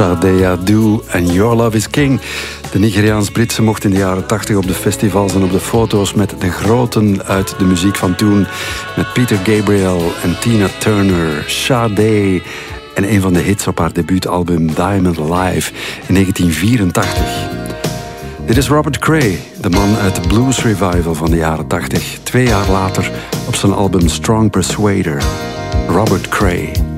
Sade Adu en Your Love is King. De Nigeriaans-Britse mocht in de jaren 80 op de festivals en op de foto's met de groten uit de muziek van toen. Met Peter Gabriel en Tina Turner, Sade en een van de hits op haar debuutalbum Diamond Live in 1984. Dit is Robert Cray, de man uit de blues revival van de jaren 80. 2 jaar later op zijn album Strong Persuader. Robert Cray.